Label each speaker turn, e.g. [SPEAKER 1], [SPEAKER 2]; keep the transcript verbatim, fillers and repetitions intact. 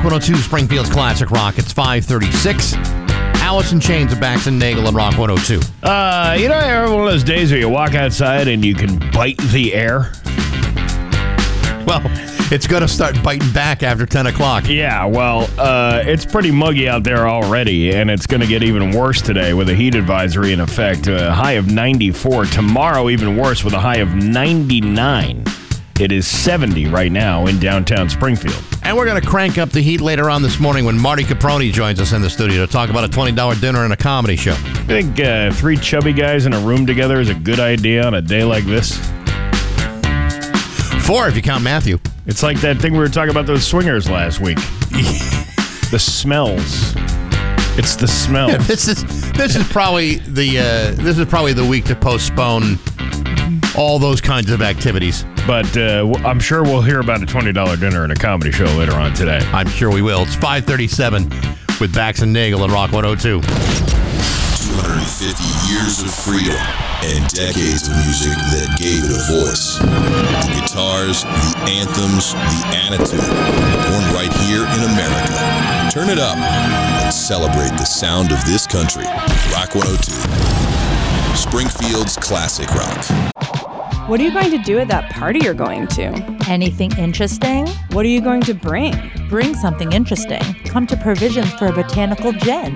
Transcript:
[SPEAKER 1] Rock one oh two, Springfield's Classic Rock. It's five thirty-six. Alice in Chains of Bax and Nagel and Rock one oh two.
[SPEAKER 2] Uh, you know, every one of those days where you walk outside and you can bite the air?
[SPEAKER 1] Well, it's going to start biting back after ten o'clock.
[SPEAKER 2] Yeah, well, uh, it's pretty muggy out there already, and it's going to get even worse today with a heat advisory in effect. A high of ninety-four. Tomorrow, even worse, with a high of ninety-nine. It is seventy right now in downtown Springfield.
[SPEAKER 1] And we're going to crank up the heat later on this morning when Marty Caproni joins us in the studio to talk about a twenty dollars dinner and a comedy show.
[SPEAKER 2] I think uh, three chubby guys in a room together is a good idea on a day like this.
[SPEAKER 1] Four, if you count Matthew.
[SPEAKER 2] It's like that thing we were talking about those swingers last week. The smells. It's the smells.
[SPEAKER 1] Yeah, this is this is probably the uh, this is probably the week to postpone all those kinds of activities.
[SPEAKER 2] But uh, I'm sure we'll hear about a twenty dollars dinner and a comedy show later on today.
[SPEAKER 1] I'm sure we will. It's five thirty-seven with Bax and Nagel and Rock one oh two.
[SPEAKER 3] two hundred fifty years of freedom and decades of music that gave it a voice. The guitars, the anthems, the attitude, born right here in America. Turn it up and celebrate the sound of this country. Rock one oh two. Springfield's Classic Rock.
[SPEAKER 4] What are you going to do at that party you're going to?
[SPEAKER 5] Anything interesting?
[SPEAKER 4] What are you going to bring?
[SPEAKER 5] Bring something interesting. Come to Provisions for a botanical gin.